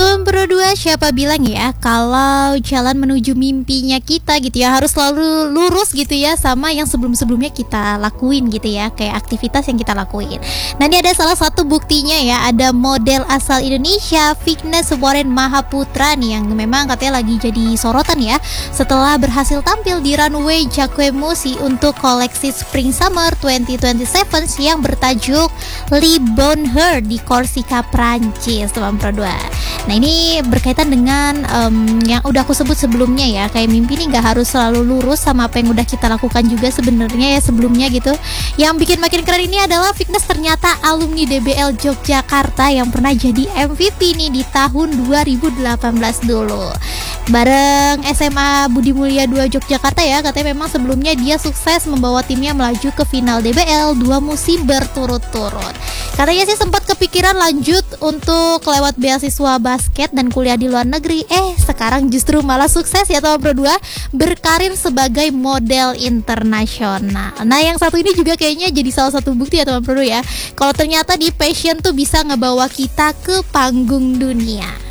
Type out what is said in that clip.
Teman Pro 2, siapa bilang ya kalau jalan menuju mimpinya kita gitu ya harus selalu lurus gitu ya sama yang sebelum-sebelumnya kita lakuin gitu ya, kayak aktivitas yang kita lakuin. Nah, ini ada salah satu buktinya ya, ada model asal Indonesia Vignes Warren Mahaputra nih yang memang katanya lagi jadi sorotan ya setelah berhasil tampil di runway Jacquemus untuk koleksi Spring Summer 2027 yang bertajuk Le Bonheur di Korsika, Prancis, teman Pro 2. Nah, ini berkaitan dengan yang udah aku sebut sebelumnya ya, kayak mimpi ini gak harus selalu lurus sama apa yang udah kita lakukan juga sebenarnya ya sebelumnya gitu. Yang bikin makin keren ini adalah Vignes ternyata alumni DBL Yogyakarta yang pernah jadi MVP nih di tahun 2018 dulu. Bareng SMA Budi Mulia 2 Yogyakarta ya, katanya memang sebelumnya dia sukses membawa timnya melaju ke final DBL 2 musim berturut-turut. Katanya sih sempat kepikiran lanjut untuk lewat beasiswa basket dan kuliah di luar negeri. Sekarang justru malah sukses ya teman Pro 2, berkarir sebagai model internasional. Nah, yang satu ini juga kayaknya jadi salah satu bukti ya teman Pro 2 ya, kalau ternyata di passion tuh bisa ngebawa kita ke panggung dunia.